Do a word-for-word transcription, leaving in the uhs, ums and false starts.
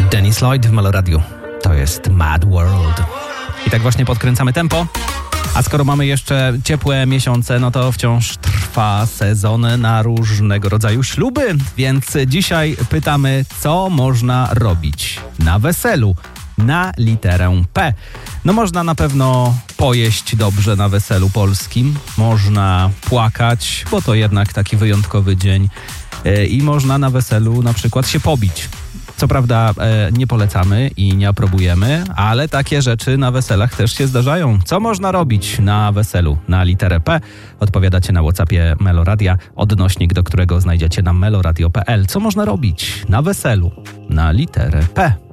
Dennis Lloyd w Meloradiu. To jest Mad World. I tak właśnie podkręcamy tempo. A skoro mamy jeszcze ciepłe miesiące, no to wciąż trwa sezon na różnego rodzaju śluby. Więc dzisiaj pytamy, co można robić na weselu na literę P. No można na pewno pojeść dobrze na weselu polskim. Można płakać, bo to jednak taki wyjątkowy dzień. I można na weselu na przykład się pobić. Co prawda e, nie polecamy i nie aprobujemy, ale takie rzeczy na weselach też się zdarzają. Co można robić na weselu na literę P? Odpowiadacie na WhatsAppie Meloradia, odnośnik do którego znajdziecie na meloradio kropka p l. Co można robić na weselu na literę P?